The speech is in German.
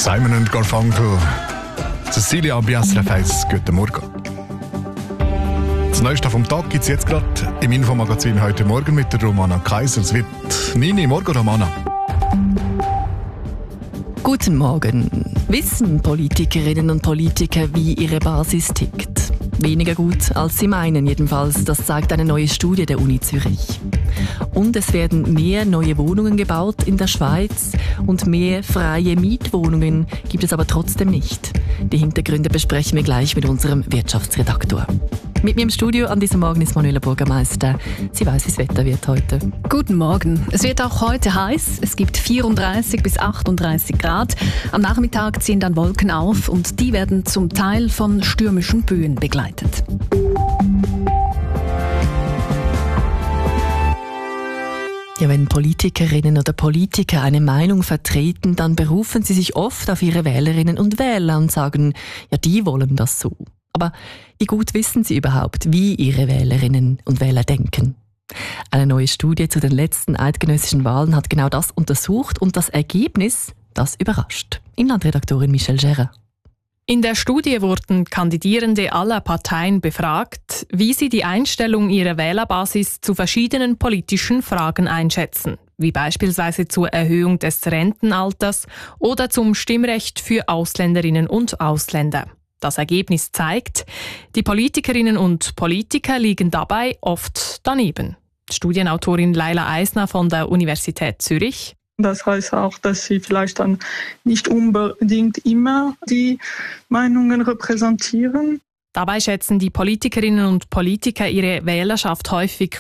Simon & Garfunkel. Cecilia Biasra-Feiss, guten Morgen. Das Neueste vom Tag gibt es jetzt gerade im Infomagazin heute Morgen mit der Romana Kaiser. Es wird 9 Uhr. Morgen, Romana. Guten Morgen. Wissen Politikerinnen und Politiker, wie ihre Basis tickt? Weniger gut, als sie meinen jedenfalls. Das zeigt eine neue Studie der Uni Zürich. Und es werden mehr neue Wohnungen gebaut in der Schweiz und mehr freie Mietwohnungen gibt es aber trotzdem nicht. Die Hintergründe besprechen wir gleich mit unserem Wirtschaftsredaktor. Mit mir im Studio an diesem Morgen ist Manuela Burgermeister. Sie weiß, wie das Wetter wird heute. Guten Morgen. Es wird auch heute heiß. Es gibt 34 bis 38 Grad. Am Nachmittag ziehen dann Wolken auf und die werden zum Teil von stürmischen Böen begleitet. Ja, wenn Politikerinnen oder Politiker eine Meinung vertreten, dann berufen sie sich oft auf ihre Wählerinnen und Wähler und sagen, ja, die wollen das so. Aber wie gut wissen sie überhaupt, wie ihre Wählerinnen und Wähler denken? Eine neue Studie zu den letzten eidgenössischen Wahlen hat genau das untersucht und das Ergebnis, das überrascht. Inlandredaktorin Michelle Gerrer. In der Studie wurden Kandidierende aller Parteien befragt, wie sie die Einstellung ihrer Wählerbasis zu verschiedenen politischen Fragen einschätzen, wie beispielsweise zur Erhöhung des Rentenalters oder zum Stimmrecht für Ausländerinnen und Ausländer. Das Ergebnis zeigt, die Politikerinnen und Politiker liegen dabei oft daneben. Studienautorin Laila Eisner von der Universität Zürich. Das heißt auch, dass sie vielleicht dann nicht unbedingt immer die Meinungen repräsentieren. Dabei schätzen die Politikerinnen und Politiker ihre Wählerschaft häufig